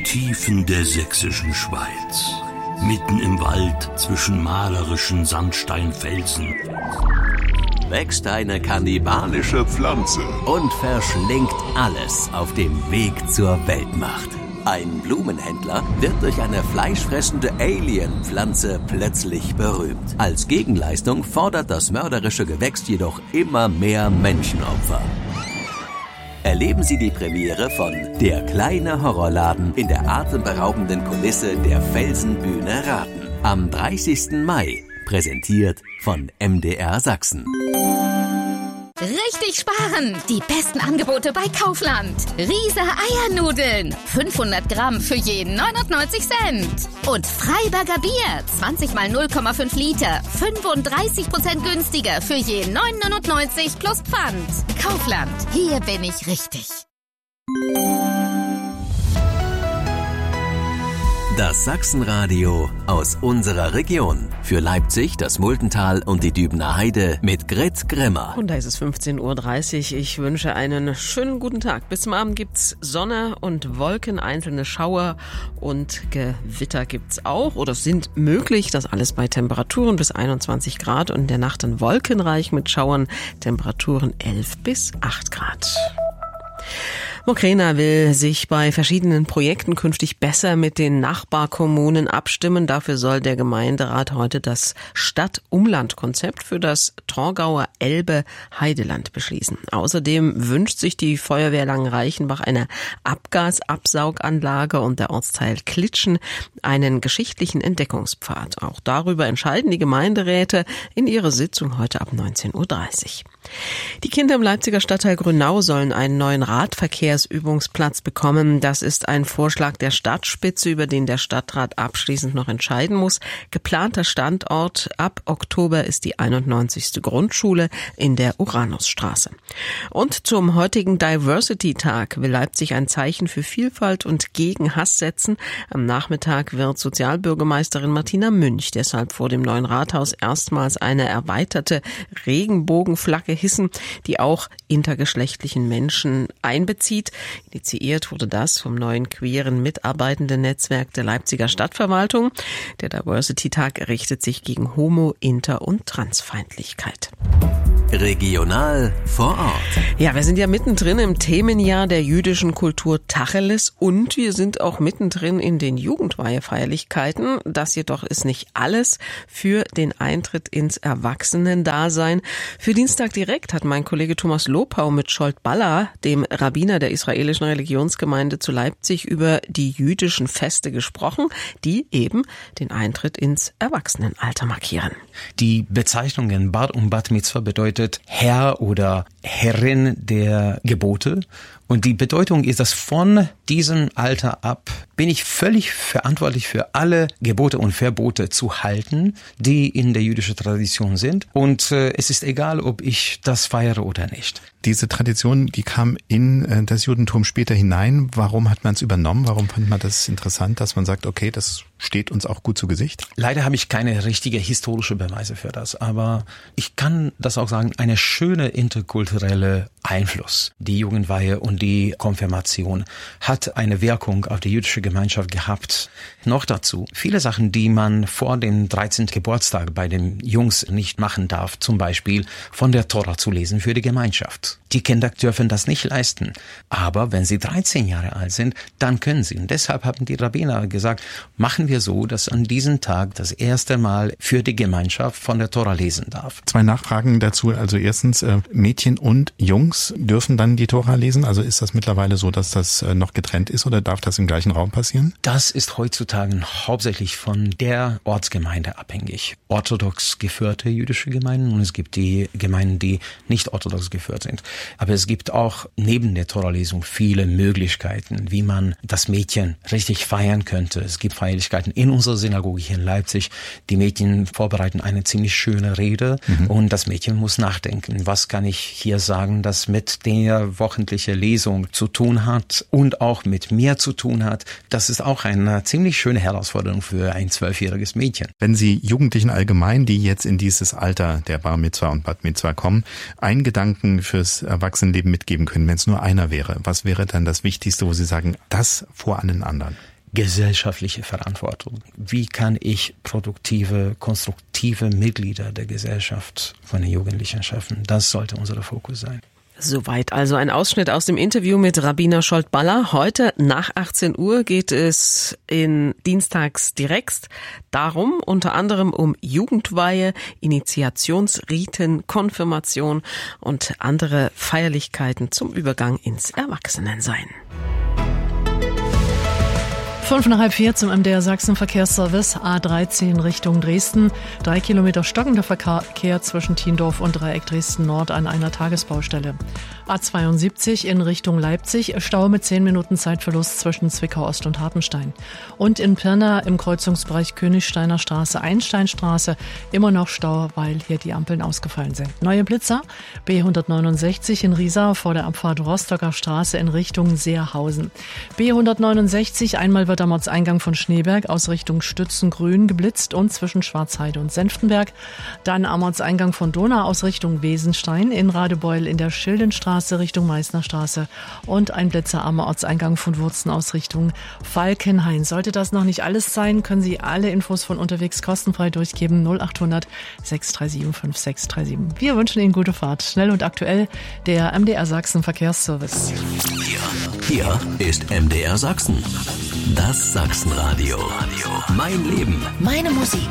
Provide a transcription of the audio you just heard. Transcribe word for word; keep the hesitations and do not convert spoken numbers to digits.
Tiefen der sächsischen Schweiz, mitten im Wald zwischen malerischen Sandsteinfelsen, wächst eine kannibalische Pflanze und verschlingt alles auf dem Weg zur Weltmacht. Ein Blumenhändler wird durch eine fleischfressende Alien-Pflanze plötzlich berühmt. Als Gegenleistung fordert das mörderische Gewächs jedoch immer mehr Menschenopfer. Erleben Sie die Premiere von Der kleine Horrorladen in der atemberaubenden Kulisse der Felsenbühne Raten. Am dreißigsten Mai, präsentiert von M D R Sachsen. Richtig sparen! Die besten Angebote bei Kaufland. Riese Eiernudeln. fünfhundert Gramm für jeden neunundneunzig Cent. Und Freiberger Bier. zwanzig mal null Komma fünf Liter. fünfunddreißig Prozent günstiger für jeden neun neunundneunzig plus Pfand. Kaufland. Hier bin ich richtig. Das Sachsenradio aus unserer Region. Für Leipzig, das Muldental und die Dübener Heide mit Grit Grimmer. Und da ist es fünfzehn Uhr dreißig. Ich wünsche einen schönen guten Tag. Bis zum Abend gibt's Sonne und Wolken, einzelne Schauer und Gewitter gibt's auch oder sind möglich. Das alles bei Temperaturen bis einundzwanzig Grad und in der Nacht dann wolkenreich mit Schauern. Temperaturen elf bis acht Grad. Mokrena will sich bei verschiedenen Projekten künftig besser mit den Nachbarkommunen abstimmen. Dafür soll der Gemeinderat heute das Stadt-Umland-Konzept für das Torgauer Elbe-Heideland beschließen. Außerdem wünscht sich die Feuerwehr Langenreichenbach eine Abgasabsauganlage und der Ortsteil Klitschen einen geschichtlichen Entdeckungspfad. Auch darüber entscheiden die Gemeinderäte in ihrer Sitzung heute ab neunzehn Uhr dreißig. Die Kinder im Leipziger Stadtteil Grünau sollen einen neuen Radverkehrsübungsplatz bekommen. Das ist ein Vorschlag der Stadtspitze, über den der Stadtrat abschließend noch entscheiden muss. Geplanter Standort ab Oktober ist die einundneunzigste Grundschule in der Uranusstraße. Und zum heutigen Diversity-Tag will Leipzig ein Zeichen für Vielfalt und gegen Hass setzen. Am Nachmittag wird Sozialbürgermeisterin Martina Münch deshalb vor dem neuen Rathaus erstmals eine erweiterte Regenbogenflagge hissen, die auch intergeschlechtlichen Menschen einbezieht. Initiiert wurde das vom neuen queeren Mitarbeitenden-Netzwerk der Leipziger Stadtverwaltung. Der Diversity-Tag richtet sich gegen Homo-, Inter- und Transfeindlichkeit. Regional vor Ort. Ja, wir sind ja mittendrin im Themenjahr der jüdischen Kultur Tacheles und wir sind auch mittendrin in den Jugendweihefeierlichkeiten. Das jedoch ist nicht alles für den Eintritt ins Erwachsenendasein. Für Dienstag direkt hat mein Kollege Thomas Lopau mit Scholt Baller, dem Rabbiner der israelischen Religionsgemeinde zu Leipzig, über die jüdischen Feste gesprochen, die eben den Eintritt ins Erwachsenenalter markieren. Die Bezeichnungen Bar und Bat Mitzvah bedeutet Herr oder Herrin der Gebote. Und die Bedeutung ist, dass von diesem Alter ab bin ich völlig verantwortlich für alle Gebote und Verbote zu halten, die in der jüdischen Tradition sind. Und äh, es ist egal, ob ich das feiere oder nicht. Diese Tradition, die kam in äh, das Judentum später hinein. Warum hat man es übernommen? Warum fand man das interessant, dass man sagt, okay, das steht uns auch gut zu Gesicht? Leider habe ich keine richtige historische Beweise für das. Aber ich kann das auch sagen, eine schöne interkulturelle Einfluss. Die Jugendweihe und die Konfirmation hat eine Wirkung auf die jüdische Gemeinschaft gehabt. Noch dazu, viele Sachen, die man vor dem dreizehnten Geburtstag bei den Jungs nicht machen darf, zum Beispiel von der Tora zu lesen für die Gemeinschaft. Die Kinder dürfen das nicht leisten. Aber wenn sie dreizehn Jahre alt sind, dann können sie. Und deshalb haben die Rabbiner gesagt, machen wir so, dass an diesem Tag das erste Mal für die Gemeinschaft von der Tora lesen darf. Zwei Nachfragen dazu. Also erstens, äh, Mädchen und Jungs dürfen dann die Tora lesen? Also ist das mittlerweile so, dass das äh, noch getrennt ist oder darf das im gleichen Raum passieren? Das ist heutzutage hauptsächlich von der Ortsgemeinde abhängig. Orthodox geführte jüdische Gemeinden und es gibt die Gemeinden, die nicht orthodox geführt sind. Aber es gibt auch neben der Toralesung viele Möglichkeiten, wie man das Mädchen richtig feiern könnte. Es gibt Feierlichkeiten in unserer Synagoge hier in Leipzig. Die Mädchen vorbereiten eine ziemlich schöne Rede mhm. und das Mädchen muss nachdenken. Was kann ich hier sagen, das mit der wöchentlichen Lesung zu tun hat und auch mit mir zu tun hat? Das ist auch eine ziemlich schöne Herausforderung für ein zwölfjähriges Mädchen. Wenn Sie Jugendlichen allgemein, die jetzt in dieses Alter der Bar Mitzvah und Bat Mitzvah kommen, einen Gedanken fürs Erwachsenenleben mitgeben können, wenn es nur einer wäre, was wäre dann das Wichtigste, wo Sie sagen, das vor allen anderen? gesellschaftliche Verantwortung. Wie kann ich produktive, konstruktive Mitglieder der Gesellschaft von den Jugendlichen schaffen? Das sollte unser Fokus sein. Soweit also ein Ausschnitt aus dem Interview mit Rabbiner Scholt-Baller. Heute nach achtzehn Uhr geht es in Dienstags direkt darum, unter anderem um Jugendweihe, Initiationsriten, Konfirmation und andere Feierlichkeiten zum Übergang ins Erwachsenensein. Fünf nach halb vier zum M D R Sachsen Verkehrsservice A dreizehn Richtung Dresden. Drei Kilometer stockender Verkehr zwischen Thiendorf und Dreieck Dresden Nord an einer Tagesbaustelle. A zweiundsiebzig in Richtung Leipzig, Stau mit zehn Minuten Zeitverlust zwischen Zwickau Ost und Hartenstein. Und in Pirna im Kreuzungsbereich Königsteiner Straße, Einsteinstraße, immer noch Stau, weil hier die Ampeln ausgefallen sind. Neue Blitzer, B hundertneunundsechzig in Riesa vor der Abfahrt Rostocker Straße in Richtung Seerhausen. B hundertneunundsechzig, einmal wird am Ortseingang von Schneeberg aus Richtung Stützengrün geblitzt und zwischen Schwarzheide und Senftenberg. Dann am Ortseingang von Donau aus Richtung Wesenstein, in Radebeul in der Schildenstraße Richtung Meißnerstraße und ein Blitzer am Ortseingang von Wurzen aus Richtung Falkenhain. Sollte das noch nicht alles sein, können Sie alle Infos von unterwegs kostenfrei durchgeben. null achthundert sechs drei sieben fünf sechs drei sieben. Wir wünschen Ihnen gute Fahrt. Schnell und aktuell der M D R Sachsen Verkehrsservice. Hier, hier ist M D R Sachsen. Das Sachsenradio. Mein Leben. Meine Musik.